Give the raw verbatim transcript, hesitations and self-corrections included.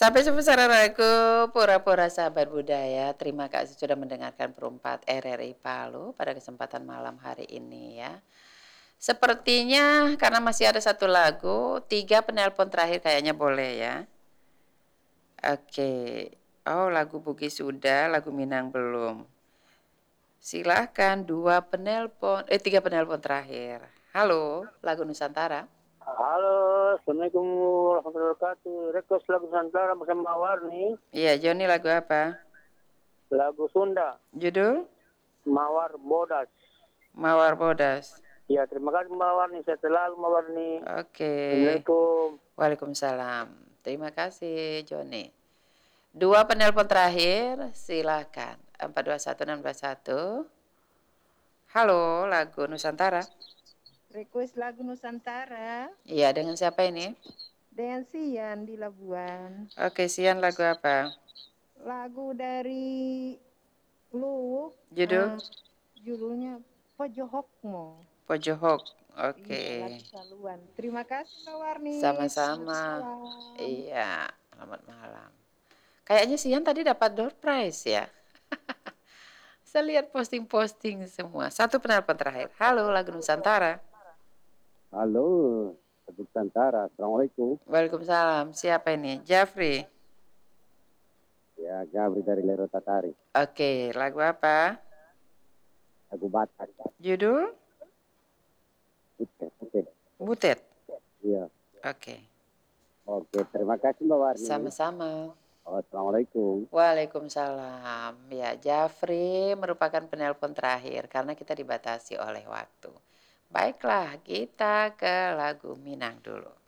Sampai jumpa saudaraku, pura-pura sahabat budaya. Terima kasih sudah mendengarkan Perempat R R I Palu pada kesempatan malam hari ini ya. Sepertinya karena masih ada satu lagu, tiga penelpon terakhir kayaknya boleh ya. Oke. Oh, lagu Bugis sudah, lagu Minang belum. Silahkan dua penelpon, eh tiga penelpon terakhir. Halo, lagu Nusantara. Halo, Assalamualaikum warahmatullahi wabarakatuh. Request lagu Nusantara bersama Warni, Iya, Joni lagu apa? lagu Sunda, Judul? Mawar Bodas. Mawar Bodas. Ya, terima kasih Mbak Warni. Saya selalu Mbak Warni. Oke. Assalamualaikum. Waalaikumsalam. Terima kasih, Joni. Dua penelpon terakhir, silakan. empat dua satu enam dua satu. Halo, lagu Nusantara. Request lagu Nusantara Iya, dengan siapa ini? dengan Sian di Labuan. Oke, Sian lagu apa? Lagu dari Luwuk, Judul? eh, judulnya Pojohokmo. Pojohok. Iya, lagu Oke. Saluan. Terima kasih Mbak Warni. Selamat Sama-sama. malam. Iya, selamat malam. Kayaknya Sian tadi dapat door prize ya. Saya lihat posting-posting semua. Satu penelpon terakhir. Halo, lagu Nusantara. Halo, lagu Nusantara. Assalamualaikum. Waalaikumsalam. Siapa ini? Jafri. Ya, Gabri dari Lero Tatari. Oke, lagu apa? Lagu Batak. Judul? Oke, oke. Butet. Iya. Oke. Oke, terima kasih Mbak Warni. Sama-sama. Oh, Assalamualaikum. Waalaikumsalam. Ya, Jafri merupakan penelpon terakhir karena kita dibatasi oleh waktu. Baiklah, kita ke lagu Minang dulu.